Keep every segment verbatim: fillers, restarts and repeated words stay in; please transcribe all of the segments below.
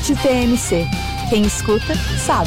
T M C. Quem escuta, sabe.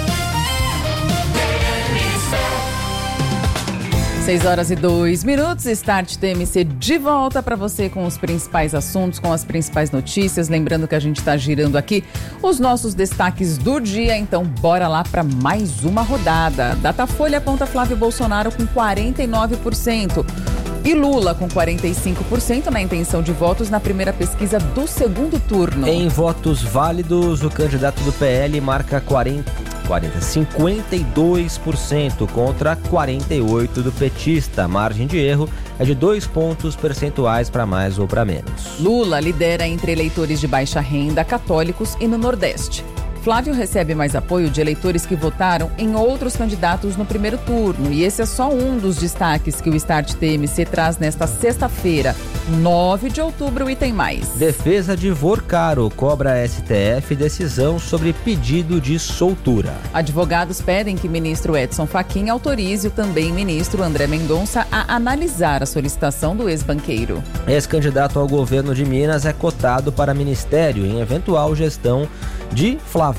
seis horas e dois minutos, Start T M C de volta para você com os principais assuntos, com as principais notícias. Lembrando que a gente está girando aqui os nossos destaques do dia, então bora lá para mais uma rodada. Datafolha aponta Flávio Bolsonaro com quarenta e nove por cento e Lula com quarenta e cinco por cento na intenção de votos na primeira pesquisa do segundo turno. Em votos válidos, o candidato do P L marca quarenta, quarenta, cinquenta e dois por cento contra quarenta e oito por cento do petista. A margem de erro é de dois pontos percentuais para mais ou para menos. Lula lidera entre eleitores de baixa renda, católicos e no Nordeste. Flávio recebe mais apoio de eleitores que votaram em outros candidatos no primeiro turno. E esse é só um dos destaques que o Start T M C traz nesta sexta-feira, nove de outubro, e tem mais. Defesa de Vorcaro cobra a S T F decisão sobre pedido de soltura. Advogados pedem que ministro Edson Fachin autorize o também ministro André Mendonça a analisar a solicitação do ex-banqueiro. Ex-candidato ao governo de Minas é cotado para ministério em eventual gestão de Flávio.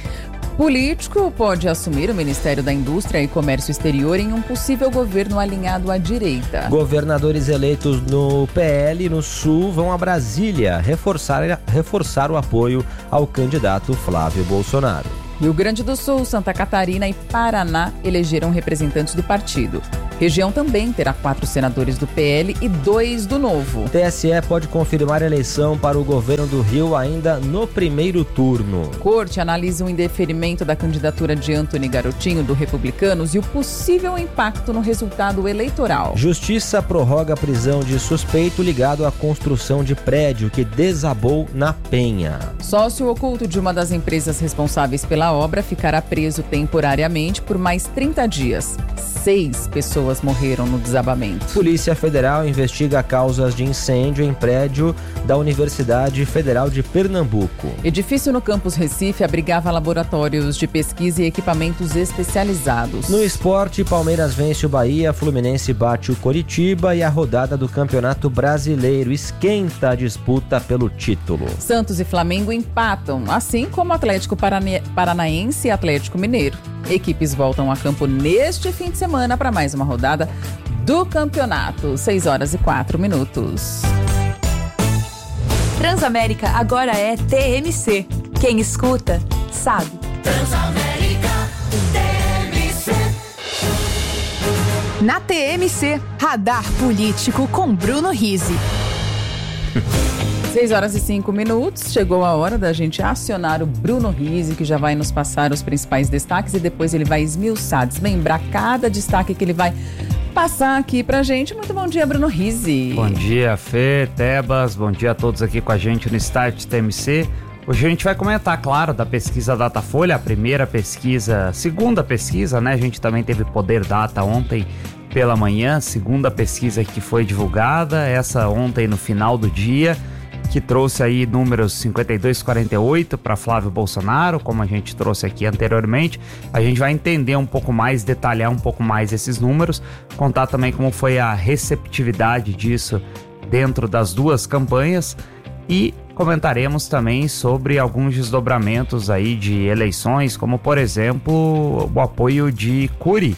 Político pode assumir o Ministério da Indústria e Comércio Exterior em um possível governo alinhado à direita. Governadores eleitos no P L no Sul vão a Brasília reforçar, reforçar o apoio ao candidato Flávio Bolsonaro. Rio Grande do Sul, Santa Catarina e Paraná elegeram representantes do partido. Região também terá quatro senadores do P L e dois do Novo. T S E pode confirmar a eleição para o governo do Rio ainda no primeiro turno. Corte analisa o indeferimento da candidatura de Antony Garotinho, do Republicanos, e o possível impacto no resultado eleitoral. Justiça prorroga a prisão de suspeito ligado à construção de prédio que desabou na Penha. Sócio oculto de uma das empresas responsáveis pela obra ficará preso temporariamente por mais trinta dias. Seis pessoas morreram no desabamento. Polícia Federal investiga causas de incêndio em prédio da Universidade Federal de Pernambuco. Edifício no campus Recife abrigava laboratórios de pesquisa e equipamentos especializados. No esporte, Palmeiras vence o Bahia, Fluminense bate o Coritiba e a rodada do Campeonato Brasileiro esquenta a disputa pelo título. Santos e Flamengo empatam, assim como Atlético Parana... Paranaense e Atlético Mineiro. Equipes voltam a campo neste fim de semana para mais uma rodada do campeonato. seis horas e quatro minutos. Transamérica agora é T M C. Quem escuta, sabe. Transamérica T M C. Na T M C, Radar Político com Bruno Rizzi. seis horas e cinco minutos, chegou a hora da gente acionar o Bruno Rizzi, que já vai nos passar os principais destaques e depois ele vai esmiuçar, desmembrar cada destaque que ele vai passar aqui pra gente. Muito bom dia, Bruno Rizzi. Bom dia, Fê, Tebas, bom dia a todos aqui com a gente no Start T M C. Hoje a gente vai comentar, claro, da pesquisa Datafolha, a primeira pesquisa, segunda pesquisa, né? A gente também teve Poder Data ontem pela manhã, segunda pesquisa que foi divulgada, essa ontem no final do dia, que trouxe aí números cinquenta e dois a quarenta e oito para Flávio Bolsonaro, como a gente trouxe aqui anteriormente. A gente vai entender um pouco mais, detalhar um pouco mais esses números, contar também como foi a receptividade disso dentro das duas campanhas e comentaremos também sobre alguns desdobramentos aí de eleições, como por exemplo o apoio de Cury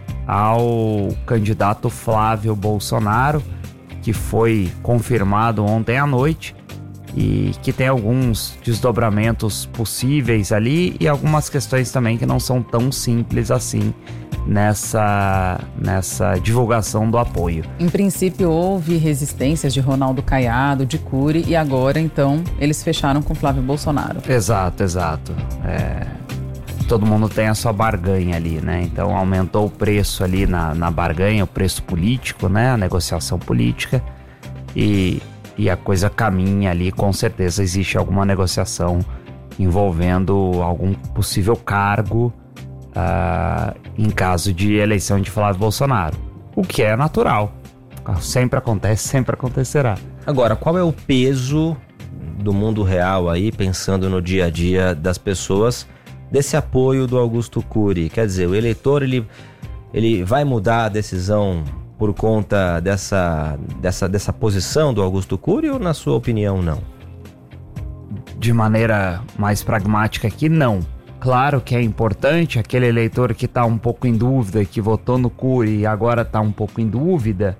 ao candidato Flávio Bolsonaro, que foi confirmado ontem à noite e que tem alguns desdobramentos possíveis ali e algumas questões também que não são tão simples assim nessa, nessa divulgação do apoio. Em princípio houve resistências de Ronaldo Caiado, de Cury, e agora então eles fecharam com Flávio Bolsonaro. Exato, exato. É, todo mundo tem a sua barganha ali, né? Então aumentou o preço ali na, na barganha, o preço político, né? A negociação política e... e a coisa caminha ali, com certeza existe alguma negociação envolvendo algum possível cargo uh, em caso de eleição de Flávio Bolsonaro, o que é natural, sempre acontece, sempre acontecerá. Agora, qual é o peso do mundo real aí, pensando no dia a dia das pessoas, desse apoio do Augusto Cury? Quer dizer, o eleitor ele, ele vai mudar a decisão por conta dessa, dessa, dessa posição do Augusto Cury ou, na sua opinião, não? de maneira mais pragmática aqui, não. Claro que é importante aquele eleitor que está um pouco em dúvida, que votou no Cury e agora está um pouco em dúvida,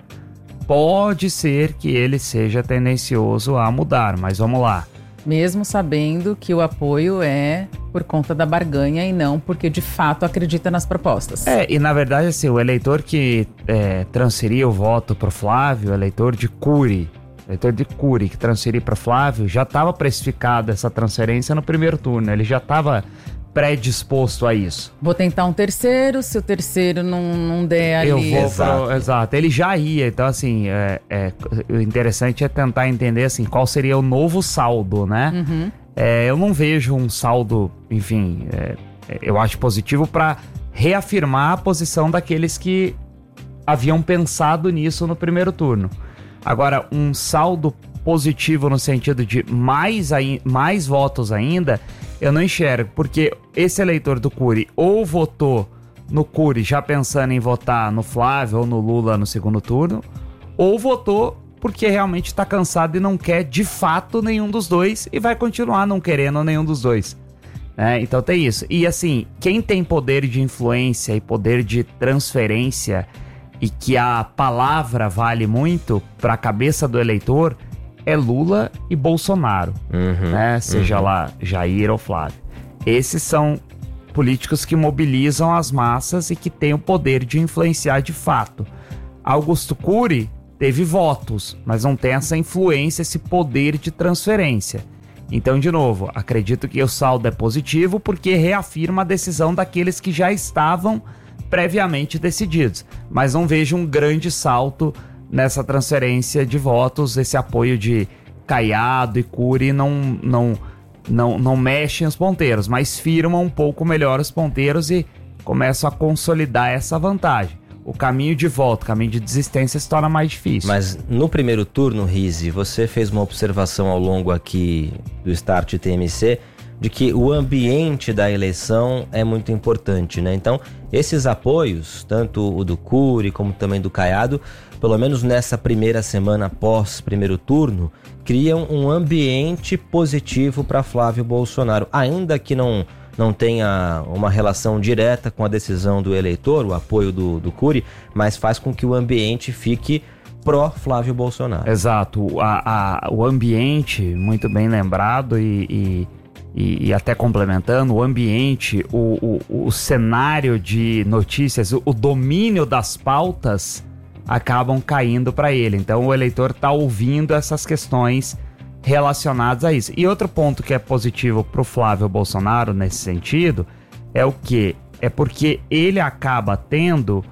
pode ser que ele seja tendencioso a mudar, mas vamos lá. Mesmo sabendo que o apoio é por conta da barganha e não porque de fato acredita nas propostas. É, e na verdade assim, o eleitor que é, transferia o voto para o Flávio, o eleitor de Cury, eleitor de Cury que transferir para Flávio, já estava precificada essa transferência no primeiro turno, ele já estava predisposto a isso. Vou tentar um terceiro, se o terceiro não, não der ali... Eu vou Exato. pro, exato, ele já ia, então assim, é, é, o interessante é tentar entender assim, qual seria o novo saldo, né? Uhum. É, eu não vejo um saldo, enfim, é, eu acho positivo para reafirmar a posição daqueles que haviam pensado nisso no primeiro turno. Agora, um saldo positivo no sentido de mais, mais votos ainda, eu não enxergo, porque esse eleitor do Cury ou votou no Cury já pensando em votar no Flávio ou no Lula no segundo turno, ou votou porque realmente está cansado e não quer de fato nenhum dos dois e vai continuar não querendo nenhum dos dois. É, então tem isso. E assim, quem tem poder de influência e poder de transferência e que a palavra vale muito para a cabeça do eleitor é Lula e Bolsonaro, Uhum, né? Seja uhum. lá Jair ou Flávio. Esses são políticos que mobilizam as massas e que têm o poder de influenciar de fato. Augusto Cury teve votos, mas não tem essa influência, esse poder de transferência. Então, de novo, acredito que o saldo é positivo porque reafirma a decisão daqueles que já estavam previamente decididos. Mas não vejo um grande salto nessa transferência de votos, esse apoio de Caiado e Cury não, não, não, não mexem os ponteiros, mas firmam um pouco melhor os ponteiros e começam a consolidar essa vantagem. O caminho de volta, o caminho de desistência se torna mais difícil. Mas no primeiro turno, Rizzi, você fez uma observação ao longo aqui do Start T M C de que o ambiente da eleição é muito importante, né? Então, esses apoios, tanto o do Cury como também do Caiado, pelo menos nessa primeira semana após primeiro turno, criam um ambiente positivo para Flávio Bolsonaro, ainda que não, não tenha uma relação direta com a decisão do eleitor, o apoio do, do Cury, mas faz com que o ambiente fique pró-Flávio Bolsonaro. Exato, a, a, o ambiente, muito bem lembrado e... e... E, e até complementando, o ambiente, o, o, o cenário de notícias, o, o domínio das pautas acabam caindo para ele. Então o eleitor está ouvindo essas questões relacionadas a isso. E outro ponto que é positivo para o Flávio Bolsonaro nesse sentido é o quê? É porque ele acaba tendo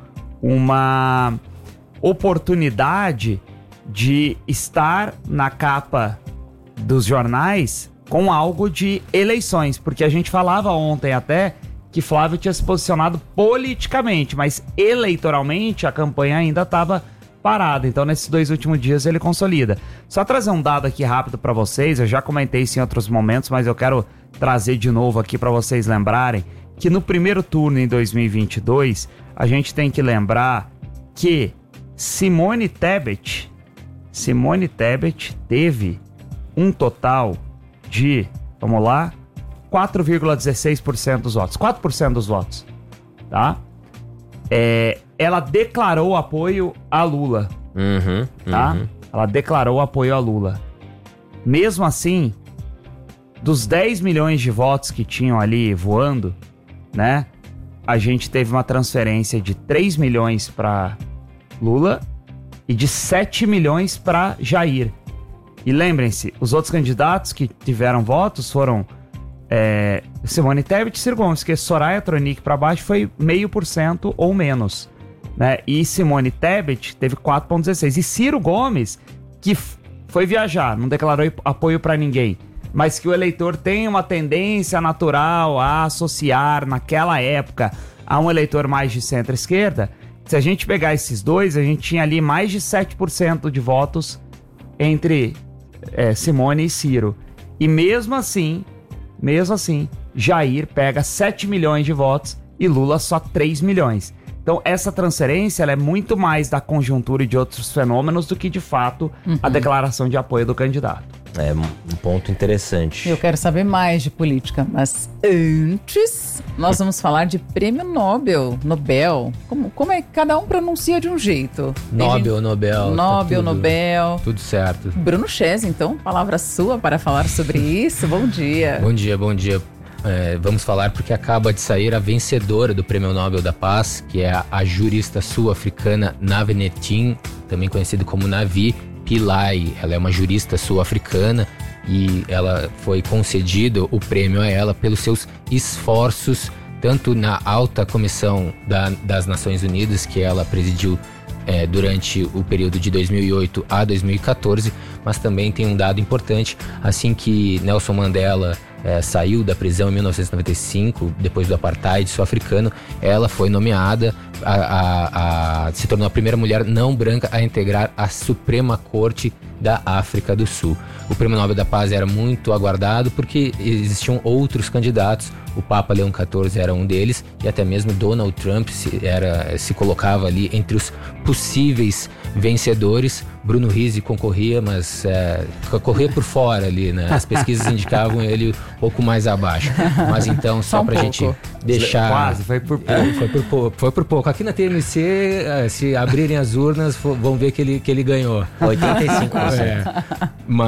uma oportunidade de estar na capa dos jornais com algo de eleições, porque a gente falava ontem até que Flávio tinha se posicionado politicamente, mas eleitoralmente a campanha ainda estava parada. Então nesses dois últimos dias ele consolida. Só trazer um dado aqui rápido para vocês, eu já comentei isso em outros momentos, mas eu quero trazer de novo aqui para vocês lembrarem que no primeiro turno em dois mil e vinte e dois, a gente tem que lembrar que Simone Tebet, Simone Tebet teve um total de, vamos lá, quatro vírgula dezesseis por cento dos votos, quatro por cento dos votos, tá? É, ela declarou apoio a Lula, Uhum, tá? uhum. Ela declarou apoio a Lula. Mesmo assim, dos dez milhões de votos que tinham ali voando, né? A gente teve uma transferência de três milhões para Lula e de sete milhões para Jair. E lembrem-se, os outros candidatos que tiveram votos foram é, Simone Tebet e Ciro Gomes, que Soraya Tronic para baixo foi meio por cento ou menos, né? E Simone Tebet teve quatro vírgula dezesseis. E Ciro Gomes, que f- foi viajar, não declarou apoio para ninguém, mas que o eleitor tem uma tendência natural a associar naquela época a um eleitor mais de centro-esquerda. Se a gente pegar esses dois, a gente tinha ali mais de sete por cento de votos entre é, Simone e Ciro. E mesmo assim, mesmo assim, Jair pega sete milhões de votos e Lula só três milhões. Então essa transferência ela é muito mais da conjuntura e de outros fenômenos do que de fato uhum. a declaração de apoio do candidato. É um ponto interessante. Eu quero saber mais de política, mas antes nós vamos falar de prêmio Nobel, Nobel. Como, como é que cada um pronuncia de um jeito? Nobel, gente... Nobel. Nobel, tá tudo, Nobel. Tudo certo. Bruno Chese, então, palavra sua para falar sobre isso. Bom dia. Bom dia, bom dia. É, vamos falar porque acaba de sair a vencedora do Prêmio Nobel da Paz, que é a, a jurista sul-africana Navenetin, também conhecida como Navi Pillay. Ela é uma jurista sul-africana e ela foi concedido o prêmio a ela pelos seus esforços, tanto na alta comissão da, das Nações Unidas, que ela presidiu é, durante o período de dois mil e oito a dois mil e quatorze, mas também tem um dado importante: assim que Nelson Mandela É, saiu da prisão em mil novecentos e noventa e cinco, depois do apartheid sul-africano, ela foi nomeada, a, a, a, se tornou a primeira mulher não branca a integrar a Suprema Corte da África do Sul. O Prêmio Nobel da Paz era muito aguardado porque existiam outros candidatos. O Papa Leão quatorze era um deles, e até mesmo Donald Trump se, era, se colocava ali entre os possíveis vencedores. Bruno Rizzi concorria, mas é, corria por fora ali, né? As pesquisas indicavam ele um pouco mais abaixo. Mas então, só, só um pra pouco. gente deixar... Quase, foi por pouco. É, foi por pouco. Foi por pouco. Aqui na T M C, se abrirem as urnas, vão ver que ele, que ele ganhou. oitenta e cinco por cento. É.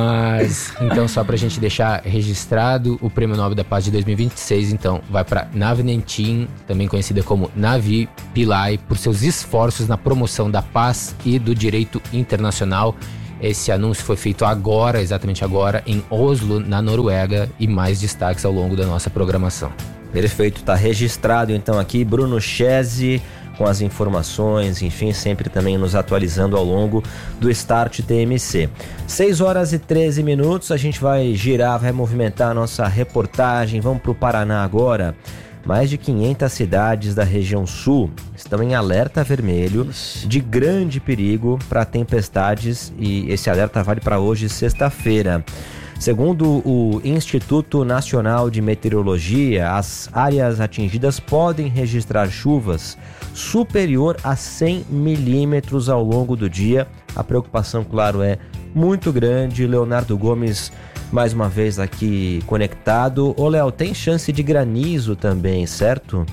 Mas, então, só pra gente deixar registrado, o Prêmio Nobel da Paz de dois mil e vinte e seis, então, vai pra Navenetin, também conhecida como Navi Pillay, por seus esforços na promoção da paz e do direito internacional. Esse anúncio foi feito agora, exatamente agora, em Oslo, na Noruega, e mais destaques ao longo da nossa programação. Perfeito, está registrado então aqui Bruno Chese com as informações, enfim, sempre também nos atualizando ao longo do Start T M C. seis horas e treze minutos, a gente vai girar, vai movimentar a nossa reportagem. Vamos para o Paraná agora. Mais de quinhentas cidades da região sul estão em alerta vermelho de grande perigo para tempestades, e esse alerta vale para hoje, sexta-feira. Segundo o Instituto Nacional de Meteorologia, as áreas atingidas podem registrar chuvas superior a cem milímetros ao longo do dia. A preocupação, claro, é muito grande. Leonardo Gomes, mais uma vez aqui conectado. Ô, Léo, tem chance de granizo também, certo?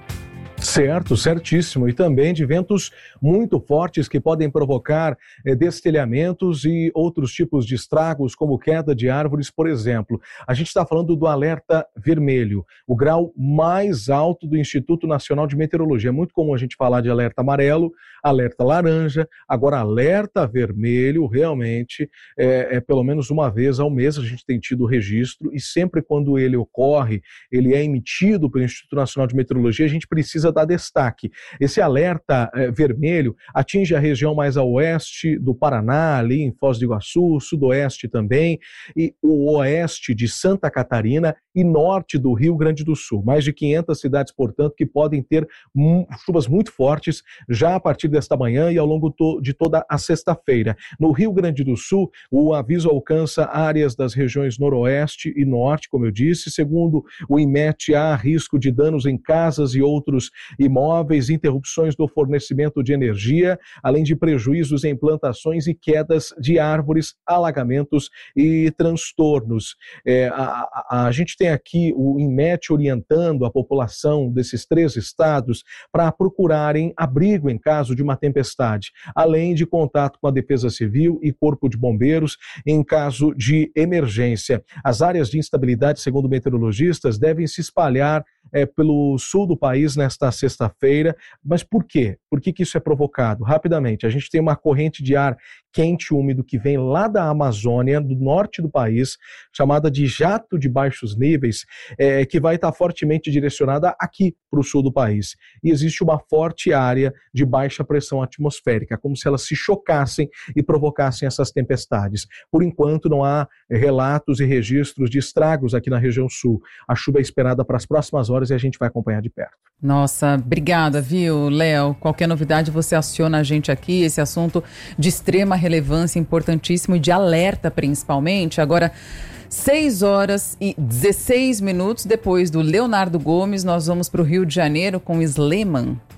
Certo, certíssimo. E também de ventos muito fortes que podem provocar eh, destelhamentos e outros tipos de estragos, como queda de árvores, por exemplo. A gente está falando do alerta vermelho, o grau mais alto do Instituto Nacional de Meteorologia. É muito comum a gente falar de alerta amarelo, alerta laranja, agora alerta vermelho, realmente, é, é pelo menos uma vez ao mês a gente tem tido registro, e sempre quando ele ocorre, ele é emitido pelo Instituto Nacional de Meteorologia, a gente precisa dar destaque. Esse alerta é, vermelho atinge a região mais a oeste do Paraná, ali em Foz do Iguaçu, sudoeste também, e o oeste de Santa Catarina e norte do Rio Grande do Sul. Mais de quinhentas cidades, portanto, que podem ter m- chuvas muito fortes já a partir desta manhã e ao longo to- de toda a sexta-feira. No Rio Grande do Sul, o aviso alcança áreas das regiões noroeste e norte, como eu disse. Segundo o INMET, há risco de danos em casas e outros imóveis, interrupções do fornecimento de energia, além de prejuízos em plantações e quedas de árvores, alagamentos e transtornos. É, a, a, a gente tem aqui o INMET orientando a população desses três estados para procurarem abrigo em caso de uma tempestade, além de contato com a Defesa Civil e Corpo de Bombeiros em caso de emergência. As áreas de instabilidade, segundo meteorologistas, devem se espalhar é, pelo sul do país nesta sexta-feira. Mas por quê? Por que que isso é provocado? Rapidamente, a gente tem uma corrente de ar quente e úmido que vem lá da Amazônia, do norte do país, chamada de jato de baixos níveis, é, que vai estar fortemente direcionada aqui para o sul do país. E existe uma forte área de baixa pressão atmosférica, como se elas se chocassem e provocassem essas tempestades. Por enquanto, não há relatos e registros de estragos aqui na região sul. A chuva é esperada para as próximas horas e a gente vai acompanhar de perto. Nossa, obrigada, viu, Léo? Qualquer novidade você aciona a gente aqui, esse assunto de extrema relevância, importantíssimo e de alerta principalmente. Agora, seis horas e dezesseis minutos depois do Leonardo Gomes, nós vamos para o Rio de Janeiro com Sleman.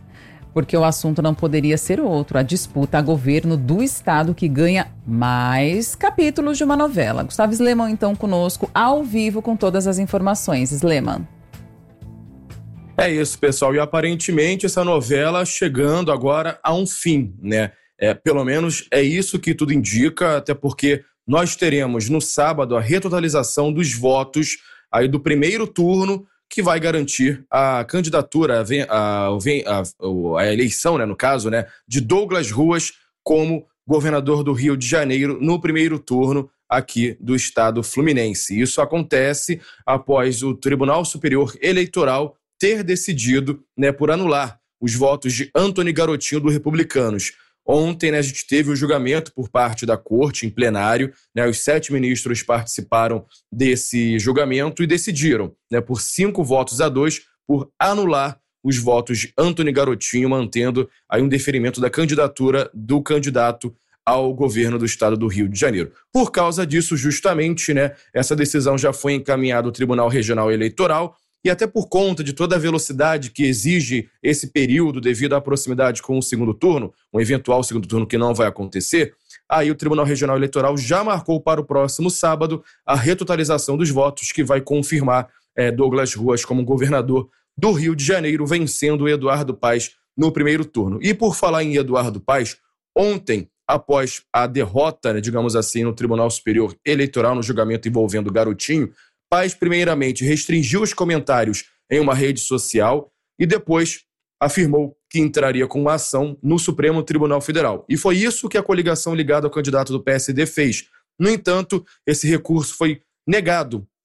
porque o assunto não poderia ser outro, a disputa a governo do estado que ganha mais capítulos de uma novela. Gustavo Sleman, então, conosco, ao vivo, com todas as informações. Sleman. É isso, pessoal. E aparentemente essa novela chegando agora a um fim, né? É, pelo menos é isso que tudo indica, até porque nós teremos no sábado a retotalização dos votos aí do primeiro turno, que vai garantir a candidatura, a, a, a, a eleição, né, no caso, né, de Douglas Ruas como governador do Rio de Janeiro no primeiro turno aqui do estado fluminense. Isso acontece após o Tribunal Superior Eleitoral ter decidido, né, por anular os votos de Antony Garotinho do Republicanos. Ontem, né, a gente teve o julgamento por parte da corte em plenário, né, os sete ministros participaram desse julgamento e decidiram, né, por cinco votos a dois, por anular os votos de Antony Garotinho, mantendo aí um deferimento da candidatura do candidato ao governo do estado do Rio de Janeiro. Por causa disso, justamente, né, essa decisão já foi encaminhada ao Tribunal Regional Eleitoral, e até por conta de toda a velocidade que exige esse período devido à proximidade com o segundo turno, um eventual segundo turno que não vai acontecer, aí o Tribunal Regional Eleitoral já marcou para o próximo sábado a retotalização dos votos, que vai confirmar é, Douglas Ruas como governador do Rio de Janeiro, vencendo Eduardo Paes no primeiro turno. E por falar em Eduardo Paes, ontem, após a derrota, né, digamos assim, no Tribunal Superior Eleitoral, no julgamento envolvendo Garotinho, Paes, primeiramente, restringiu os comentários em uma rede social e depois afirmou que entraria com uma ação no Supremo Tribunal Federal. E foi isso que a coligação ligada ao candidato do P S D fez. No entanto, esse recurso foi negado